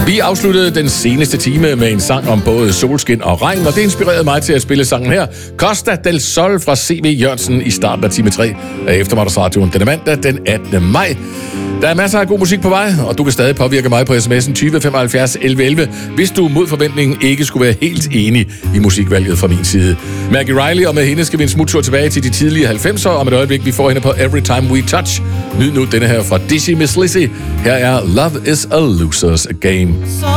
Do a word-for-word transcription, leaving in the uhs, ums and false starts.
Vi afsluttede den seneste time med en sang om både solskin og regn, og det inspirerede mig til at spille sangen her. Costa del Sol fra C V Jørgensen i starten af time tre af Eftermiddagsradioen denne mandag den attende maj. Der er masser af god musik på vej, og du kan stadig påvirke mig på sms'en tyve femoghalvfjerds elleve elleve, hvis du mod forventningen ikke skulle være helt enig i musikvalget fra min side. Maggie Riley, og med hende skal vi en smuttur tilbage til de tidlige halvfemser, om et øjeblik vi får hende på Every Time We Touch. Nyd nu denne her fra Dizzy Miss Lizzy. Her er Love is a Loser's Game.